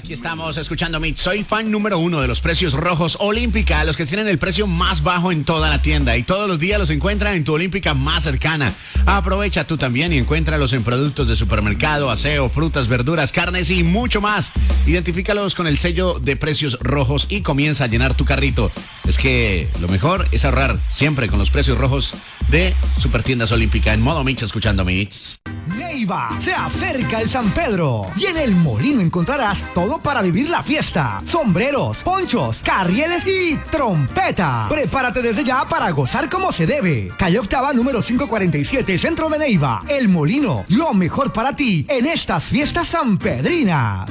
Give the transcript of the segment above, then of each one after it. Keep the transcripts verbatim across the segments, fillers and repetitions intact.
Aquí estamos escuchando Mix. Soy fan número uno de los precios rojos Olímpica, los que tienen el precio más bajo en toda la tienda y todos los días los encuentran en tu Olímpica más cercana. Aprovecha tú también y encuéntralos en productos de supermercado, aseo, frutas, verduras, carnes y mucho más. Identifícalos con el sello de precios rojos y comienza a llenar tu carrito. Es que lo mejor es ahorrar siempre con los precios rojos de Supertiendas Olímpica. En modo Mix, escuchando Mix. Neiva, se acerca el San Pedro y en el Molino encontrarás todo para vivir la fiesta. Sombreros, ponchos, carrieles y trompeta. Prepárate desde ya para gozar como se debe. Calle Octava número quinientos cuarenta y siete, Centro de Neiva. El Molino, lo mejor para ti en estas fiestas sanpedrinas.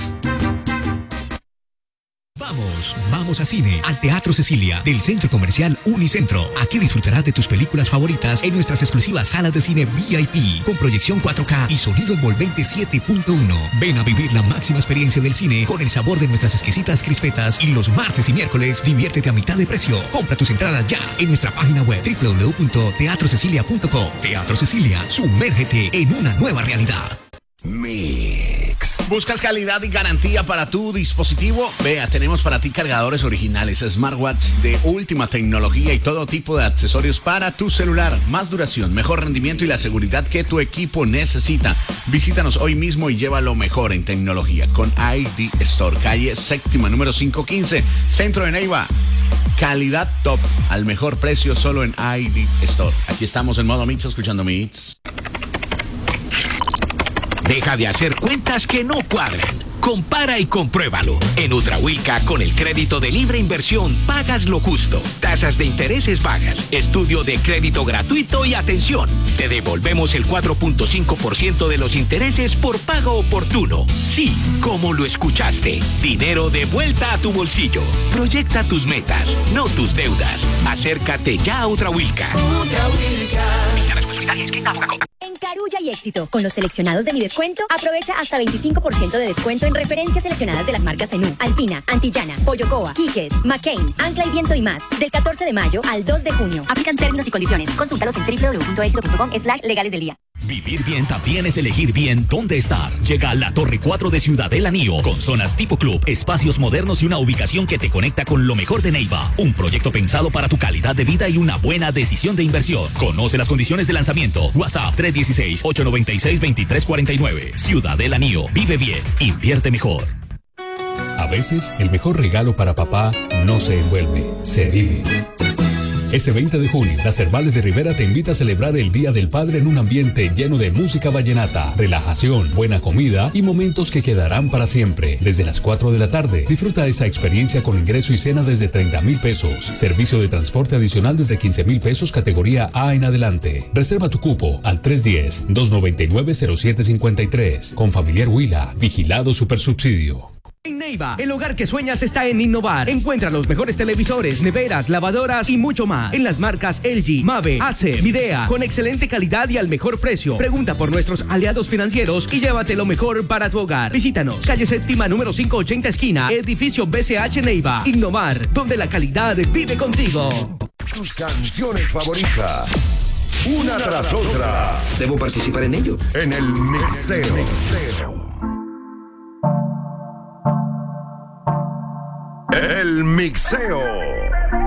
Vamos, vamos a cine, al Teatro Cecilia, del Centro Comercial Unicentro. Aquí disfrutarás de tus películas favoritas en nuestras exclusivas salas de cine V I P, con proyección cuatro K y sonido envolvente siete punto uno. Ven a vivir la máxima experiencia del cine con el sabor de nuestras exquisitas crispetas y los martes y miércoles diviértete a mitad de precio. Compra tus entradas ya en nuestra página web doble u doble u doble u punto teatro cecilia punto com. Teatro Cecilia, sumérgete en una nueva realidad. Mix. ¿Buscas calidad y garantía para tu dispositivo? Vea, tenemos para ti cargadores originales, smartwatch de última tecnología y todo tipo de accesorios para tu celular. Más duración, mejor rendimiento y la seguridad que tu equipo necesita. Visítanos hoy mismo y lleva lo mejor en tecnología con I D Store, calle séptima, número quinientos quince, Centro de Neiva. Calidad top, al mejor precio solo en I D Store. Aquí estamos en modo Mix, escuchando Mix. Deja de hacer cuentas que no cuadran. Compara y compruébalo. En Ultrahuilca, con el crédito de libre inversión, pagas lo justo. Tasas de intereses bajas, estudio de crédito gratuito y atención. Te devolvemos el cuatro punto cinco por ciento de los intereses por pago oportuno. Sí, como lo escuchaste. Dinero de vuelta a tu bolsillo. Proyecta tus metas, no tus deudas. Acércate ya a Ultrahuilca. Ultrahuilca. En Carulla y Éxito, con los seleccionados de mi descuento, aprovecha hasta veinticinco por ciento de descuento en referencias seleccionadas de las marcas Zenú, Alpina, Antillana, Pollocoa, Quiques, McCain, Ancla y Viento y más. Del catorce de mayo al dos de junio. Aplican términos y condiciones. Consúltalos en doble u doble u doble u punto éxito punto com slash legales del día. Vivir bien también es elegir bien dónde estar. Llega a la Torre cuatro de Ciudadela Nío, con zonas tipo club, espacios modernos y una ubicación que te conecta con lo mejor de Neiva. Un proyecto pensado para tu calidad de vida y una buena decisión de inversión. Conoce las condiciones de lanzamiento. WhatsApp tres uno seis, ocho nueve seis, dos tres cuatro nueve. Ciudadela Nío. Vive bien. Invierte mejor. A veces, el mejor regalo para papá no se envuelve, se vive. Este veinte de junio, las Herbales de Rivera te invita a celebrar el Día del Padre en un ambiente lleno de música vallenata, relajación, buena comida y momentos que quedarán para siempre. Desde las cuatro de la tarde, disfruta esa experiencia con ingreso y cena desde treinta mil pesos. Servicio de transporte adicional desde quince mil pesos, categoría A en adelante. Reserva tu cupo al tres uno cero, dos nueve nueve, cero siete cinco tres. Con Familiar Huila, vigilado Supersubsidio. En Neiva, el hogar que sueñas está en innovar. Encuentra los mejores televisores, neveras, lavadoras y mucho más en las marcas L G, Mave, Acer, Midea, con excelente calidad y al mejor precio. Pregunta por nuestros aliados financieros y llévate lo mejor para tu hogar. Visítanos, calle séptima, número quinientos ochenta, esquina, edificio B C H Neiva. Innovar, donde la calidad vive contigo. Tus canciones favoritas, una tras otra. ¿Debo participar en ello? En el mixeo. El mixeo.